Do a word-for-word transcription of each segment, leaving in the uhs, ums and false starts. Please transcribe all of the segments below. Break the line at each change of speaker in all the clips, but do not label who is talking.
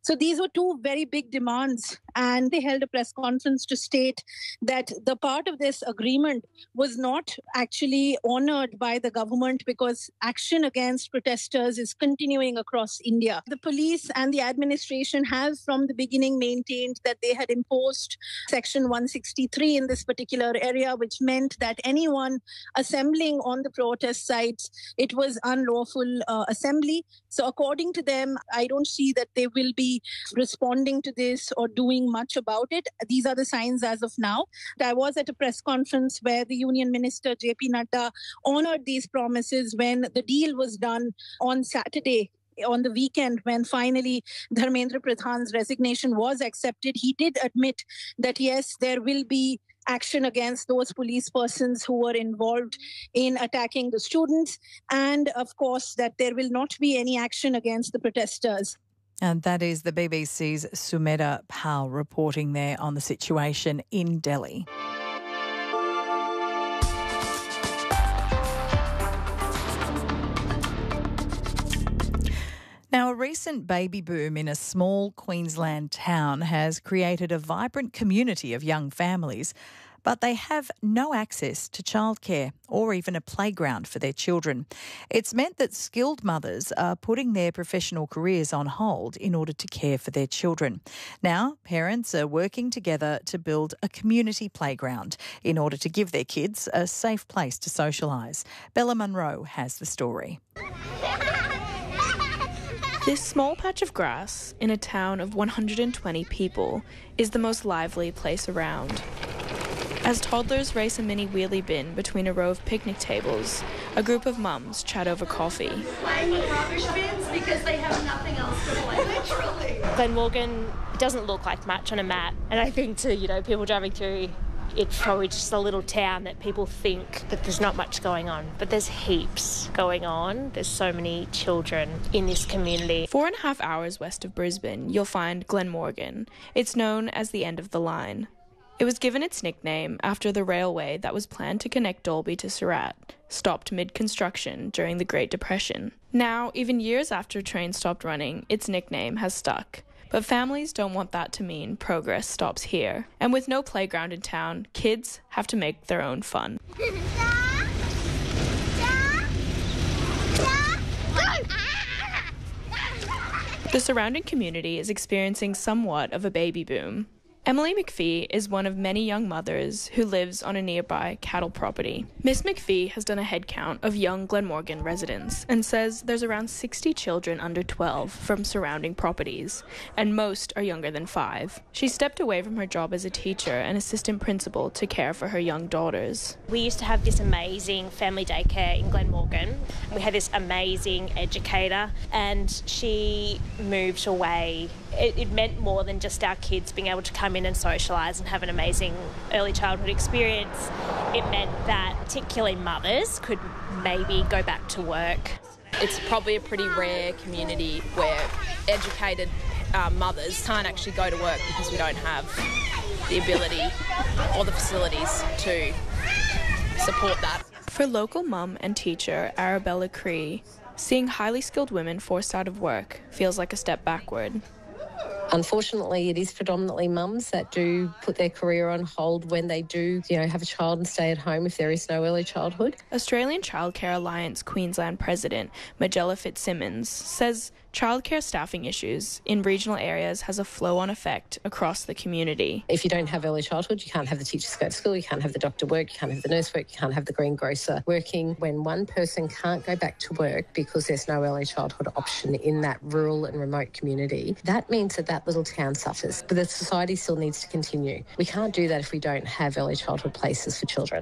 So these were two very big demands, and they held a press conference to state that the part of this agreement was not actually honored by the government because action against protesters is continuing across India. The police and the administration have from the beginning maintained that they had imposed Section one sixty-three in this particular area, which meant that anyone assembling on the protest sites, it was unlawful uh, assembly. So according to them, I don't see that they will be responding to this or doing much about it. These are the signs as of now. I was at a press conference where the Union Minister J P Nadda honored these promises when the deal was done on Saturday. On the weekend, when finally Dharmendra Pradhan's resignation was accepted, he did admit that, yes, there will be action against those police persons who were involved in attacking the students. And, of course, that there will not be any action against the protesters.
And that is the B B C's Sumedha Pal reporting there on the situation in Delhi. Now, a recent baby boom in a small Queensland town has created a vibrant community of young families, but they have no access to childcare or even a playground for their children. It's meant that skilled mothers are putting their professional careers on hold in order to care for their children. Now, parents are working together to build a community playground in order to give their kids a safe place to socialise. Bella Munro has the story.
This small patch of grass in a town of one hundred twenty people is the most lively place around. As toddlers race a mini wheelie bin between a row of picnic tables, a group of mums chat over coffee.
Finding rubbish bins because they have nothing else to play. Literally.
Glenmorgan doesn't look like much on a map, and I think to, you know, people driving through, it's probably just a little town that people think that there's not much going on. But there's heaps going on. There's so many children in this community.
Four and a half hours west of Brisbane, you'll find Glenmorgan. It's known as the end of the line. It was given its nickname after the railway that was planned to connect Dalby to Surat stopped mid-construction during the Great Depression. Now, even years after trains stopped running, its nickname has stuck. But families don't want that to mean progress stops here. And with no playground in town, kids have to make their own fun. The surrounding community is experiencing somewhat of a baby boom. Emily McPhee is one of many young mothers who lives on a nearby cattle property. Miss McPhee has done a head count of young Glenmorgan residents and says there's around sixty children under twelve from surrounding properties, and most are younger than five. She stepped away from her job as a teacher and assistant principal to care for her young daughters.
We used to have this amazing family daycare in Glenmorgan. We had this amazing educator, and she moved away. It, it meant more than just our kids being able to come in and socialise and have an amazing early childhood experience. It meant that particularly mothers could maybe go back to work.
It's probably a pretty rare community where educated uh, mothers can't actually go to work because we don't have the ability or the facilities to support that.
For local mum and teacher Arabella Cree, seeing highly skilled women forced out of work feels like a step backward.
Unfortunately, it is predominantly mums that do put their career on hold when they do, you know, have a child and stay at home if there is no early childhood.
Australian Childcare Alliance Queensland President Magella Fitzsimmons says childcare staffing issues in regional areas has a flow-on effect across the community.
If you don't have early childhood, you can't have the teachers go to school, you can't have the doctor work, you can't have the nurse work, you can't have the greengrocer working. When one person can't go back to work because there's no early childhood option in that rural and remote community, that means that that little town suffers. But the society still needs to continue. We can't do that if we don't have early childhood places for children.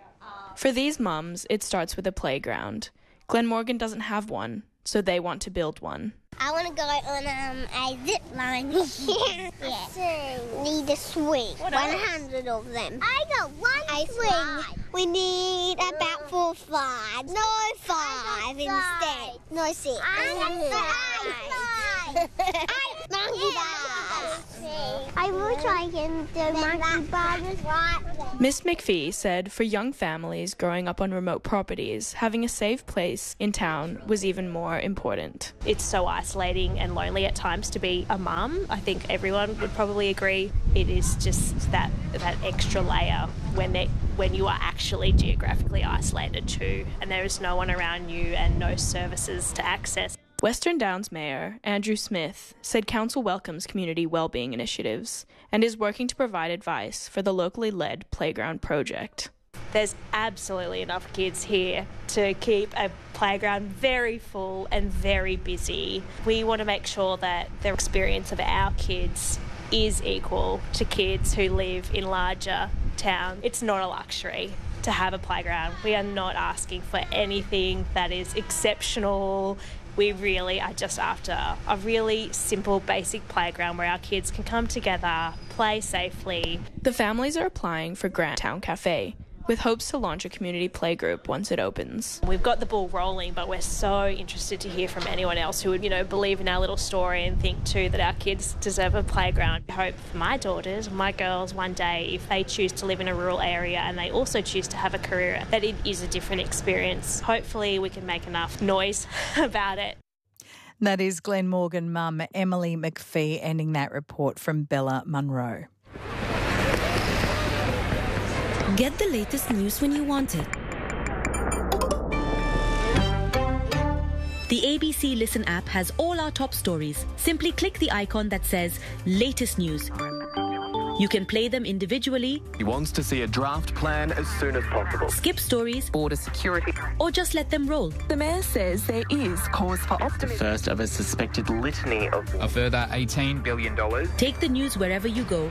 For these mums, it starts with a playground. Glenmorgan doesn't have one, so they want to build one.
I want to go on um, a zip line here. Yeah. So, need a swing. one hundred of them. I got one a swing. Five. We need about four five. No, five instead. No, six. I got five. Monkey bars. I will try and and the monkey bars.
Miss McPhee said for young families growing up on remote properties, having a safe place in town was even more important.
It's so isolating and lonely at times to be a mum. I think everyone would probably agree. It is just that that extra layer when they when you are actually geographically isolated too, and there is no one around you and no services to access.
Western Downs Mayor Andrew Smith said council welcomes community wellbeing initiatives and is working to provide advice for the locally led playground project.
There's absolutely enough kids here to keep a playground very full and very busy. We want to make sure that the experience of our kids is equal to kids who live in larger towns. It's not a luxury to have a playground. We are not asking for anything that is exceptional. We really are just after a really simple, basic playground where our kids can come together, play safely.
The families are applying for Grant Town Cafe, with hopes to launch a community playgroup once it opens.
We've got the ball rolling, but we're so interested to hear from anyone else who would, you know, believe in our little story and think too that our kids deserve a playground. I hope for my daughters, my girls, one day, if they choose to live in a rural area and they also choose to have a career, that it is a different experience. Hopefully we can make enough noise about it.
That is Glenmorgan mum Emily McPhee ending that report from Bella Munro.
Get the latest news when you want it. The A B C Listen app has all our top stories. Simply click the icon that says Latest News. You can play them individually.
He wants to see a draft plan as soon as possible.
Skip stories.
Border security.
Or just let them roll.
The Mayor says there is cause for optimism.
The first of a suspected litany of...
A further eighteen billion dollars.
Take the news wherever you go.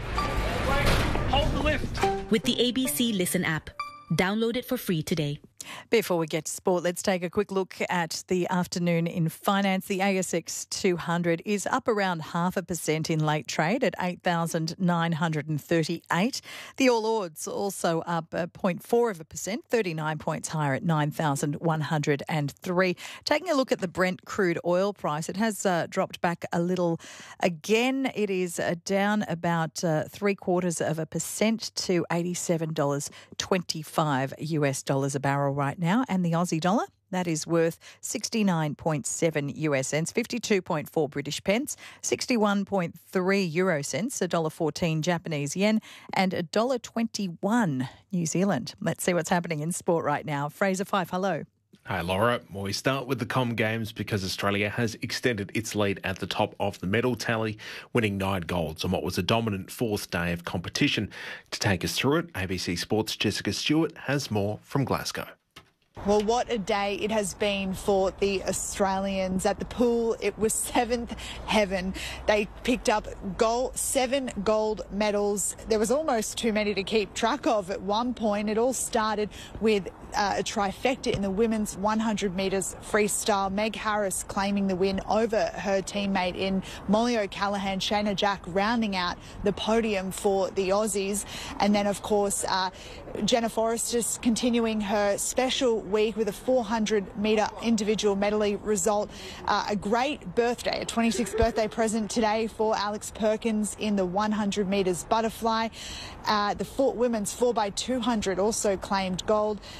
Hold the lift.
With the A B C Listen app. Download it for free today.
Before we get to sport, let's take a quick look at the afternoon in finance. The A S X two hundred is up around half a percent in late trade at eight thousand nine hundred thirty-eight. The All Ords also up zero point four of a percent, thirty-nine points higher at nine thousand one hundred three. Taking a look at the Brent crude oil price, it has uh, dropped back a little again. It is uh, down about uh, three quarters of a percent to eighty-seven dollars twenty-five U S dollars a barrel right now, and the Aussie dollar, that is worth sixty-nine point seven U S cents, fifty-two point four British pence, sixty-one point three euro cents, one dollar fourteen Japanese yen, and one dollar twenty-one New Zealand. Let's see what's happening in sport right now. Fraser Fife, hello.
Hi, Laura. Well, we start with the Com Games because Australia has extended its lead at the top of the medal tally, winning nine golds on what was a dominant fourth day of competition. To take us through it, A B C Sports' Jessica Stewart has more from Glasgow.
Well, what a day it has been for the Australians at the pool. It was seventh heaven. They picked up gold, seven gold medals. There was almost too many to keep track of at one point. It all started with uh, a trifecta in the women's one hundred metres freestyle. Meg Harris claiming the win over her teammate in Molly O'Callaghan, Shayna Jack rounding out the podium for the Aussies. And then, of course, uh, Jenna Forrester continuing her special week with a four hundred metre individual medley result. Uh, a great birthday, a twenty-sixth birthday present today for Alex Perkins in the one hundred metres butterfly. Uh, the four, women's four by two hundred also claimed gold.